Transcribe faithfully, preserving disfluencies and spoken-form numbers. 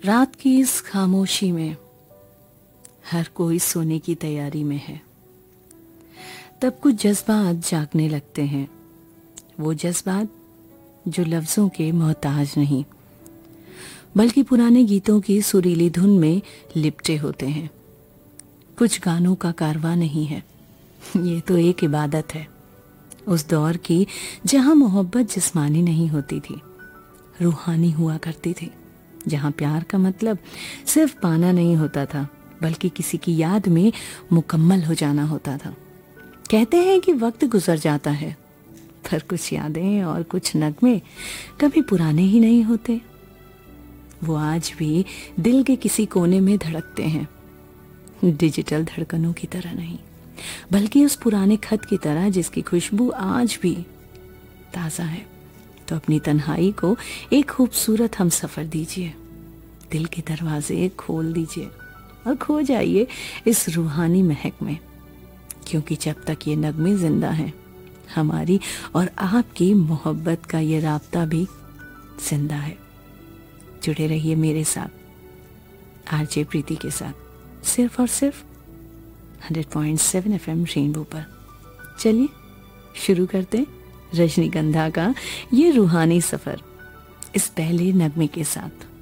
रात की इस खामोशी में हर कोई सोने की तैयारी में है। तब कुछ जज्बात जागने लगते हैं, वो जज्बात जो लफ्ज़ों के मोहताज नहीं बल्कि पुराने गीतों की सुरीली धुन में लिपटे होते हैं। कुछ गानों का कारवां नहीं है, ये तो एक इबादत है, उस दौर की जहां मोहब्बत जिस्मानी नहीं होती थी, रूहानी हुआ करती थी, जहां प्यार का मतलब सिर्फ पाना नहीं होता था बल्कि किसी की याद में मुकम्मल हो जाना होता था। कहते हैं कि वक्त गुजर जाता है, पर कुछ यादें और कुछ नगमे कभी पुराने ही नहीं होते। वो आज भी दिल के किसी कोने में धड़कते हैं, डिजिटल धड़कनों की तरह नहीं बल्कि उस पुराने खत की तरह जिसकी खुशबू आज भी ताज़ा है। तो अपनी तन्हाई को एक खूबसूरत हम सफ़र दीजिए, दिल के दरवाजे खोल दीजिए और खो जाइए इस रूहानी महक में, क्योंकि जब तक ये नगमे जिंदा हैं, हमारी और आपकी मोहब्बत का ये राब्ता भी जिंदा है। जुड़े रहिए मेरे साथ आरजे प्रीति के साथ, सिर्फ और सिर्फ hundred point seven F M rainbow पर। चलिए शुरू करते हैं रजनीगंधा का ये रूहानी सफ़र इस पहले नगमे के साथ।